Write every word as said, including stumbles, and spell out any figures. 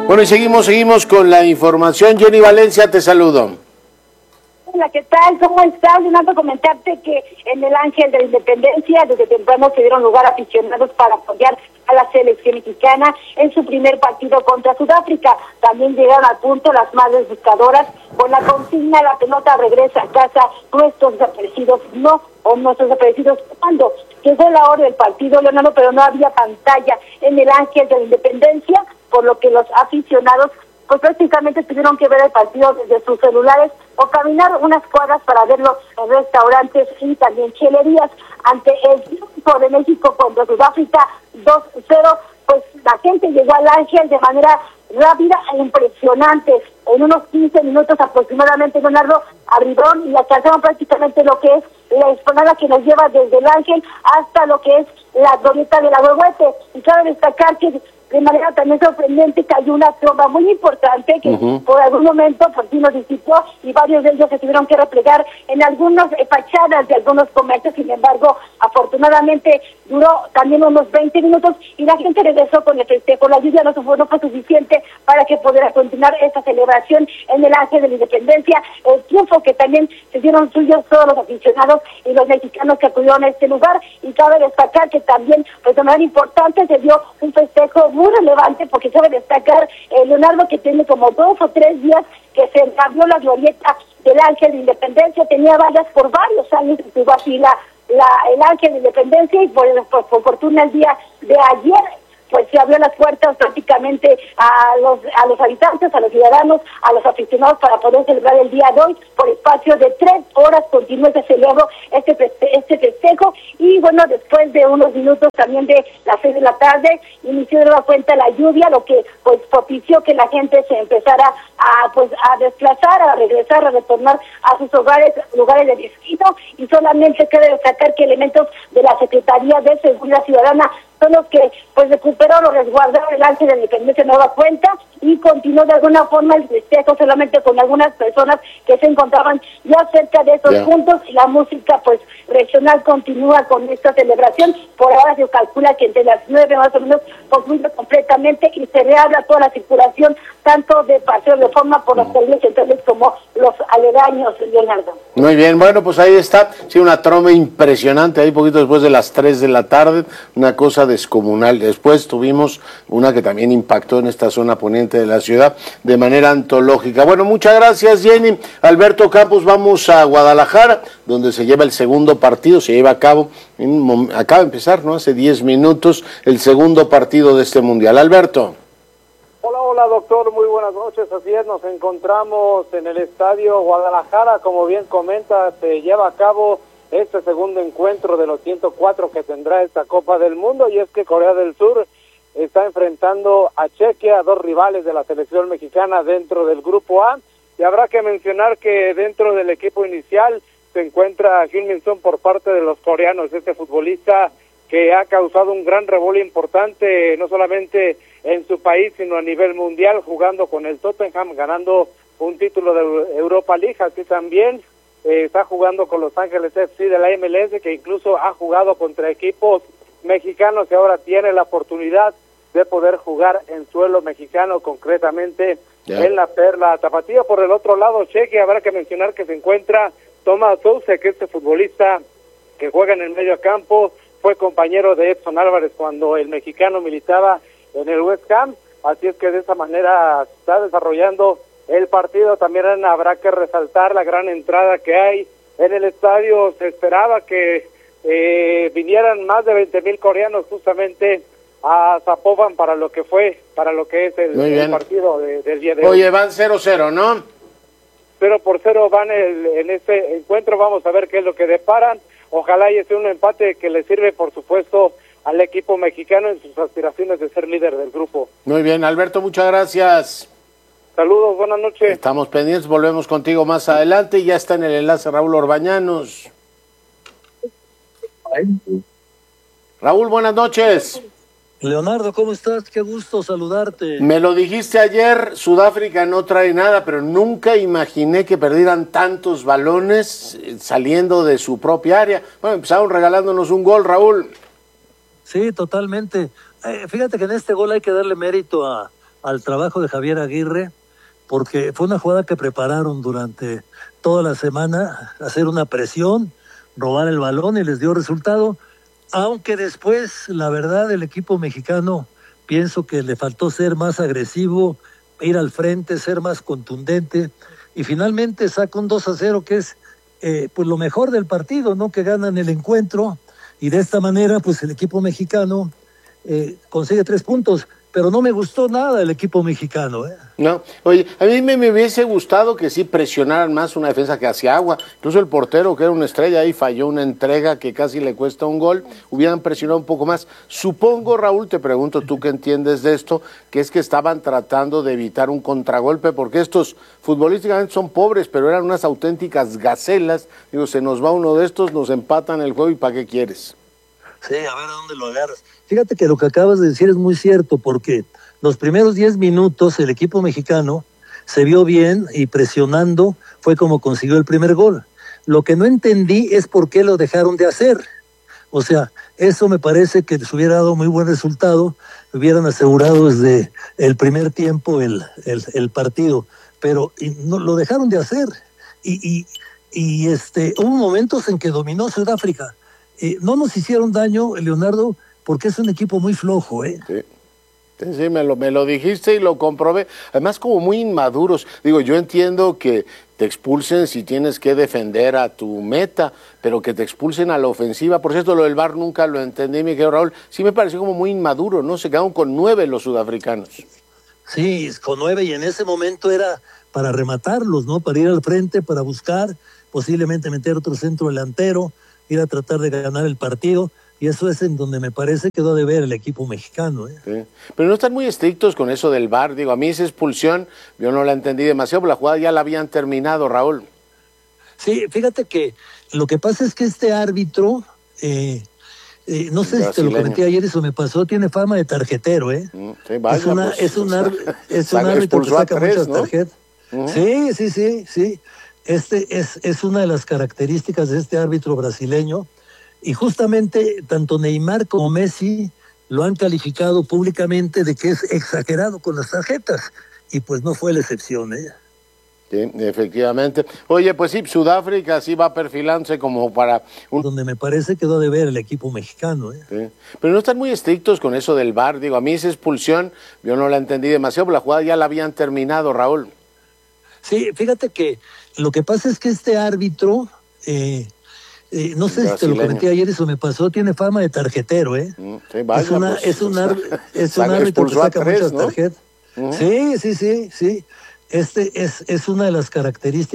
Bueno, y seguimos, seguimos con la información. Jenny Valencia, te saludo. Hola, ¿qué tal? ¿Cómo estás? Leonardo, comentarte que en el Ángel de la Independencia desde temprano se dieron lugar aficionados para apoyar a la selección mexicana en su primer partido contra Sudáfrica. También llegaron al punto las madres buscadoras con la consigna "la pelota regresa a casa, nuestros desaparecidos no", o nuestros desaparecidos cuando. Llegó la hora del partido, Leonardo, pero no había pantalla en el Ángel de la Independencia, por lo que los aficionados pues prácticamente tuvieron que ver el partido desde sus celulares o caminar unas cuadras para verlo en restaurantes y también chelerías. Ante el triunfo de México contra Sudáfrica dos cero, pues la gente llegó al Ángel de manera rápida e impresionante. En unos quince minutos aproximadamente, Leonardo, abrieron y alcanzaron prácticamente lo que es la explanada que nos lleva desde el Ángel hasta lo que es la glorieta de la Huehuete. Y cabe destacar que de manera también sorprendente cayó una tromba muy importante que uh-huh. por algún momento por sí nos disipó y varios de ellos se tuvieron que replegar en algunas eh, fachadas de algunos comercios. Sin embargo, afortunadamente duró también unos veinte minutos y la gente regresó con el festejo. La lluvia no fue, no fue suficiente para que pudiera continuar esta celebración en el Ángel de la Independencia. El triunfo que también se dieron suyos todos los aficionados y los mexicanos que acudieron a este lugar. Y cabe destacar que también, pues de manera importante, se dio un festejo muy relevante, porque cabe destacar, eh, Leonardo, que tiene como dos o tres días que se abrió la glorieta del Ángel de Independencia. Tenía vallas por varios años, estuvo así la, la, el Ángel de Independencia, y por, por, por fortuna el día de ayer pues se abrió las puertas prácticamente a los a los habitantes, a los ciudadanos, a los aficionados para poder celebrar el día de hoy. Por espacio de tres horas continúa ese celebro, este feste, este festejo, y bueno, después de unos minutos también de las seis de la tarde, inició de nueva cuenta la lluvia, lo que pues propició que la gente se empezara a pues a desplazar, a regresar, a retornar a sus hogares, lugares de destino, y solamente queda destacar que elementos de la Secretaría de Seguridad Ciudadana son los que pues recuperaron o resguardaron el Ángel de la Independencia de nueva cuenta, y continuó de alguna forma el festejo solamente con algunas personas que se encontraban ya cerca de esos yeah. puntos, y la música pues regional continúa con esta celebración. Por ahora se calcula que entre las nueve más o menos concluye completamente y se reabra toda la circulación, tanto de Paseo de Reforma por los carriles centrales como los aledaños, Leonardo. Muy bien, bueno, pues ahí está, sí, una tromba impresionante, ahí poquito después de las tres de la tarde, una cosa descomunal. Después tuvimos una que también impactó en esta zona poniente de la ciudad de manera antológica. Bueno, muchas gracias, Jenny. Alberto Campos, vamos a Guadalajara, donde se lleva el segundo partido, se lleva a cabo, en, acaba de empezar, ¿no? Hace diez minutos, el segundo partido de este Mundial. Alberto. Hola, hola, doctor, muy buenas noches. Así es, nos encontramos en el Estadio Guadalajara, como bien comenta, se lleva a cabo este segundo encuentro de los ciento cuatro que tendrá esta Copa del Mundo, y es que Corea del Sur está enfrentando a Chequia, dos rivales de la selección mexicana dentro del Grupo A, y habrá que mencionar que dentro del equipo inicial se encuentra Heung-min Son por parte de los coreanos, este futbolista que ha causado un gran revuelo importante, no solamente en su país, sino a nivel mundial, jugando con el Tottenham, ganando un título de Europa League, así también eh, está jugando con Los Ángeles F C de la M L S, que incluso ha jugado contra equipos mexicanos y ahora tiene la oportunidad de poder jugar en suelo mexicano, concretamente yeah. en la Perla Tapatía. Por el otro lado, Cheque, habrá que mencionar que se encuentra Tomás Sousa, que este futbolista que juega en el medio campo, fue compañero de Edson Álvarez cuando el mexicano militaba en el West Ham, así es que de esa manera está desarrollando el partido. También habrá que resaltar la gran entrada que hay en el estadio. Se esperaba que eh, vinieran más de veinte mil coreanos justamente a Zapopan para lo que fue, para lo que es el, el partido de, del día de hoy. Oye, van cero cero, ¿no? cero por cero van el, en este encuentro, vamos a ver qué es lo que deparan. Ojalá y sea un empate que le sirve, por supuesto, al equipo mexicano en sus aspiraciones de ser líder del grupo. Muy bien, Alberto, muchas gracias. Saludos, buenas noches. Estamos pendientes, volvemos contigo más adelante. Ya está en el enlace Raúl Orbañanos. Raúl, buenas noches. Leonardo, ¿cómo estás? Qué gusto saludarte. Me lo dijiste ayer, Sudáfrica no trae nada, pero nunca imaginé que perdieran tantos balones saliendo de su propia área. Bueno, empezaron regalándonos un gol, Raúl. Sí, totalmente. Eh, fíjate que en este gol hay que darle mérito a, al trabajo de Javier Aguirre, porque fue una jugada que prepararon durante toda la semana, hacer una presión, robar el balón y les dio resultado, aunque después, la verdad, el equipo mexicano, pienso que le faltó ser más agresivo, ir al frente, ser más contundente, y finalmente saca un dos a cero, que es eh, pues lo mejor del partido, ¿no? Que ganan el encuentro, y de esta manera, pues el equipo mexicano eh, consigue tres puntos. Pero no me gustó nada el equipo mexicano, ¿eh? No, oye, a mí me, me hubiese gustado que sí presionaran más una defensa que hacía agua. Incluso el portero, que era una estrella, ahí falló una entrega que casi le cuesta un gol. Hubieran presionado un poco más. Supongo, Raúl, te pregunto tú que entiendes de esto, que es que estaban tratando de evitar un contragolpe, porque estos futbolísticamente son pobres, pero eran unas auténticas gacelas. Digo, se nos va uno de estos, nos empatan el juego y ¿para qué quieres? Sí, a ver a dónde lo agarras. Fíjate que lo que acabas de decir es muy cierto, porque los primeros diez minutos el equipo mexicano se vio bien y presionando fue como consiguió el primer gol. Lo que no entendí es por qué lo dejaron de hacer. O sea, eso me parece que les hubiera dado muy buen resultado, hubieran asegurado desde el primer tiempo el, el, el partido, pero y no, lo dejaron de hacer. Y, y, y este, hubo momentos en que dominó Sudáfrica. Eh, no nos hicieron daño, Leonardo, porque es un equipo muy flojo, ¿eh? Sí, sí, sí me, lo, me lo dijiste y lo comprobé. Además, como muy inmaduros. Digo, yo entiendo que te expulsen si tienes que defender a tu meta, pero que te expulsen a la ofensiva. Por cierto, lo del V A R nunca lo entendí, mi querido Raúl. Sí me pareció como muy inmaduro, ¿no? Se quedaron con nueve los sudafricanos. Sí, con nueve, y en ese momento era para rematarlos, ¿no? Para ir al frente, para buscar, posiblemente meter otro centro delantero, ir a tratar de ganar el partido, y eso es en donde me parece que quedó de ver el equipo mexicano, ¿eh? Sí. Pero no están muy estrictos con eso del V A R, digo, a mí esa expulsión yo no la entendí demasiado, pero la jugada ya la habían terminado, Raúl. Sí, fíjate que lo que pasa es que este árbitro, eh, eh, no sé si te lo comenté ayer, eso me pasó, tiene fama de tarjetero, ¿eh? Sí, vaya, es, una, pues, es un, ar, es un saca, árbitro que saca tres, muchas ¿no? tarjetas. Uh-huh. Sí, sí, sí, sí. Este es, es una de las características de este árbitro brasileño, y justamente tanto Neymar como Messi lo han calificado públicamente de que es exagerado con las tarjetas, y pues no fue la excepción, ¿eh? Sí, efectivamente. Oye, pues sí, Sudáfrica sí va perfilándose como para... Un... Donde me parece quedó de ver el equipo mexicano, ¿eh? Sí. Pero no están muy estrictos con eso del V A R, digo, a mí esa expulsión yo no la entendí demasiado, pero la jugada ya la habían terminado, Raúl. Sí, fíjate que lo que pasa es que este árbitro, eh, eh, no sé brasileño. Si te lo comenté ayer, eso me pasó, tiene fama de tarjetero, ¿eh? Sí, vaya, es, una, pues, es un, ar, es un árbitro que saca tres, muchas ¿no? tarjetas. Uh-huh. Sí, sí, sí, sí. Este es, es una de las características